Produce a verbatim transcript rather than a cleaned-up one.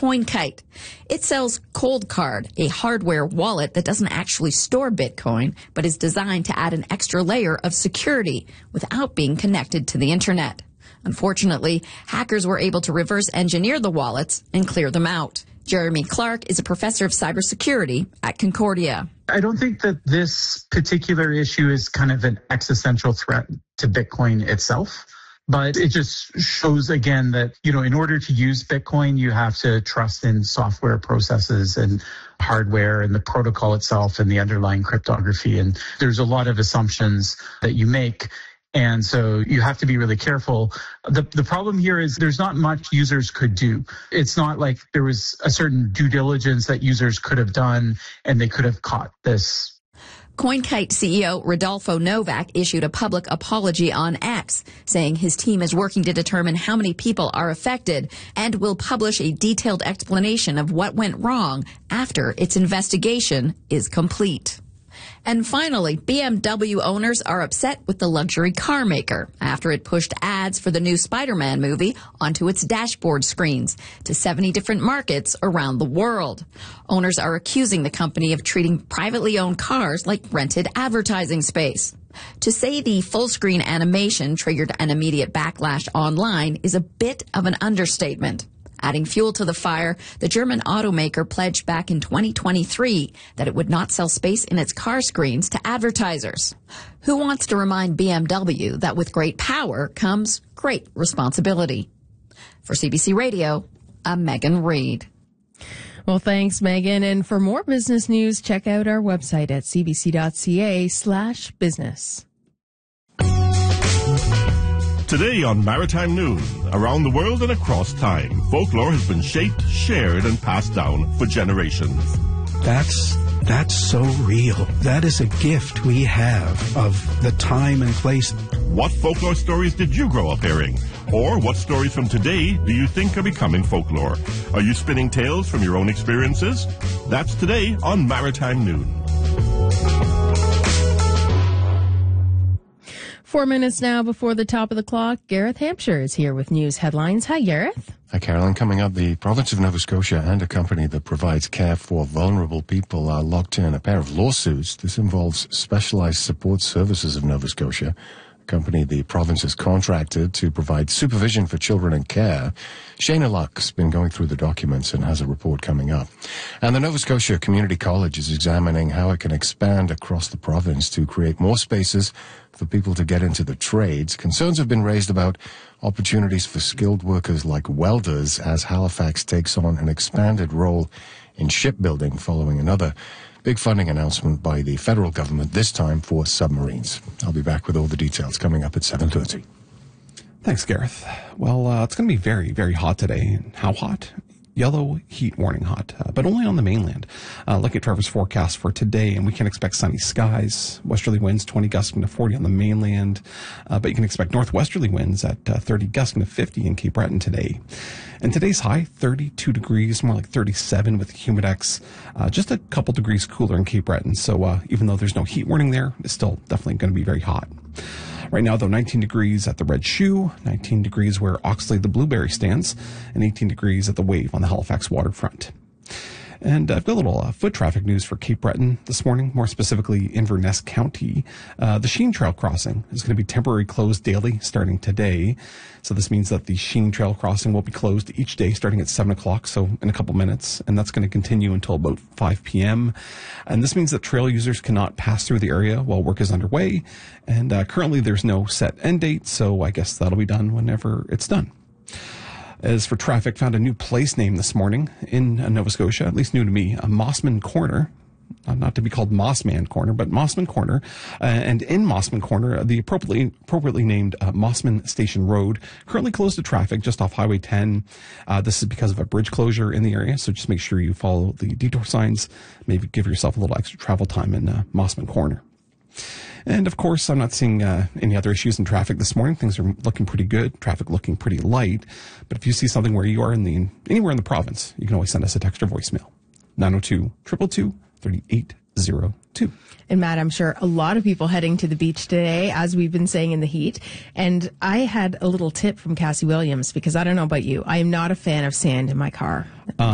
CoinKite. It sells Cold Card, a hardware wallet that doesn't actually store Bitcoin, but is designed to add an extra layer of security without being connected to the internet. Unfortunately, hackers were able to reverse engineer the wallets and clear them out. Jeremy Clark is a professor of cybersecurity at Concordia. I don't think that this particular issue is kind of an existential threat to Bitcoin itself, but it just shows again that, you know, in order to use Bitcoin, you have to trust in software processes and hardware and the protocol itself and the underlying cryptography. And there's a lot of assumptions that you make. And so you have to be really careful. The the problem here is there's not much users could do. It's not like there was a certain due diligence that users could have done and they could have caught this. CoinKite C E O Rodolfo Novak issued a public apology on X, saying his team is working to determine how many people are affected and will publish a detailed explanation of what went wrong after its investigation is complete. And finally, B M W owners are upset with the luxury car maker after it pushed ads for the new Spider-Man movie onto its dashboard screens to seventy different markets around the world. Owners are accusing the company of treating privately owned cars like rented advertising space. To say the full-screen animation triggered an immediate backlash online is a bit of an understatement. Adding fuel to the fire, the German automaker pledged back in twenty twenty-three that it would not sell space in its car screens to advertisers. Who wants to remind B M W that with great power comes great responsibility? For C B C Radio, I'm Megan Reid. Well, thanks, Megan. And for more business news, check out our website at cbc.ca slash business. Today on Maritime Noon, around the world and across time, folklore has been shaped, shared, and passed down for generations. That's that's so real. That is a gift we have of the time and place. What folklore stories did you grow up hearing? Or what stories from today do you think are becoming folklore? Are you spinning tales from your own experiences? That's today on Maritime Noon. Four minutes now before the top of the clock, Gareth Hampshire is here with news headlines. Hi, Gareth. Hi, Carolyn. Coming up, the province of Nova Scotia and a company that provides care for vulnerable people are locked in a pair of lawsuits. This involves Specialized Support Services of Nova Scotia, a company the province has contracted to provide supervision for children in care. Shayna Luck's been going through the documents and has a report coming up. And the Nova Scotia Community College is examining how it can expand across the province to create more spaces for people to get into the trades. Concerns have been raised about opportunities for skilled workers like welders as Halifax takes on an expanded role in shipbuilding following another big funding announcement by the federal government, this time for submarines. I'll be back with all the details coming up at seven thirty. Thanks, Gareth. Well, uh, it's going to be very, very hot today. How hot? Yellow heat warning hot, uh, but only on the mainland. Uh, look at Trevor's forecast for today, and we can expect sunny skies, westerly winds twenty gusting to forty on the mainland, uh, but you can expect northwesterly winds at uh, thirty gusting to fifty in Cape Breton today. And today's high, thirty-two degrees, more like thirty-seven with the humidex, uh, just a couple degrees cooler in Cape Breton. So uh, even though there's no heat warning there, it's still definitely going to be very hot. Right now, though, nineteen degrees at the Red Shoe, nineteen degrees where Oxley the Blueberry stands, and eighteen degrees at the Wave on the Halifax waterfront. And I've got a little uh, foot traffic news for Cape Breton this morning, more specifically Inverness County. Uh, the Sheen Trail crossing is going to be temporarily closed daily starting today. So this means that the Sheen Trail crossing will be closed each day starting at seven o'clock, so in a couple minutes. And that's going to continue until about five p.m. And this means that trail users cannot pass through the area while work is underway. And uh, currently there's no set end date, so I guess that'll be done whenever it's done. As for traffic, found a new place name this morning in uh, Nova Scotia, at least new to me, uh, Mossman Corner. Uh, not to be called Mossman Corner, but Mossman Corner. Uh, and in Mossman Corner, uh, the appropriately appropriately named uh, Mossman Station Road, currently closed to traffic just off Highway ten. Uh, this is because of a bridge closure in the area, so just make sure you follow the detour signs. Maybe give yourself a little extra travel time in uh, Mossman Corner. And, of course, I'm not seeing uh, any other issues in traffic this morning. Things are looking pretty good, traffic looking pretty light. But if you see something where you are in the anywhere in the province, you can always send us a text or voicemail. nine oh two, two two two, three eight zero two. And, Matt, I'm sure a lot of people heading to the beach today, as we've been saying in the heat. And I had a little tip from Cassie Williams, because I don't know about you, I am not a fan of sand in my car. Uh,